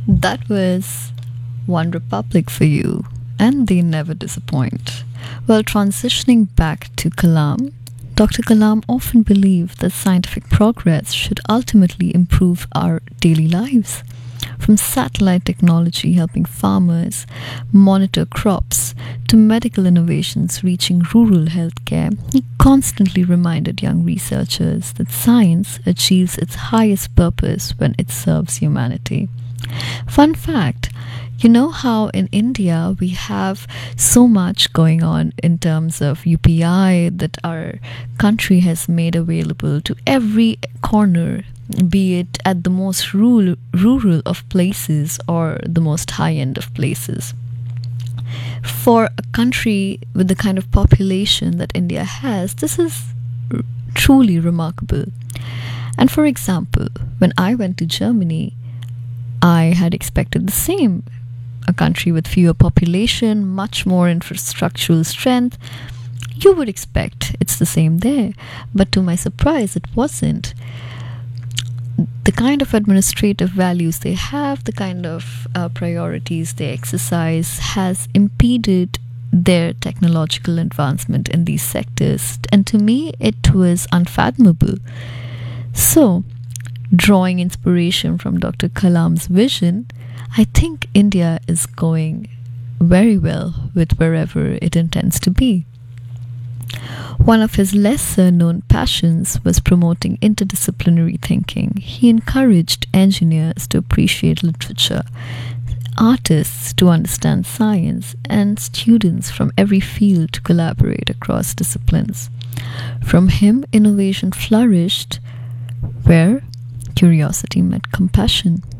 That was One Republic for you, and they never disappoint. Well, transitioning back to Kalam, Dr. Kalam often believed that scientific progress should ultimately improve our daily lives. From satellite technology helping farmers monitor crops to medical innovations reaching rural healthcare, he constantly reminded young researchers that science achieves its highest purpose when it serves humanity. Fun fact, you know how in India we have so much going on in terms of UPI that our country has made available to every corner, be it at the most rural of places or the most high end of places. For a country with the kind of population that India has, this is truly remarkable. And for example, when I went to Germany, I had expected the same. A country with fewer population, much more infrastructural strength. You would expect it's the same there. But to my surprise, it wasn't. The kind of administrative values they have, the kind of priorities they exercise, has impeded their technological advancement in these sectors. And to me, it was unfathomable. So, drawing inspiration from Dr. Kalam's vision, I think India is going very well with wherever it intends to be. One of his lesser known passions was promoting interdisciplinary thinking. He encouraged engineers to appreciate literature, artists to understand science, and students from every field to collaborate across disciplines. From him, innovation flourished where curiosity met compassion.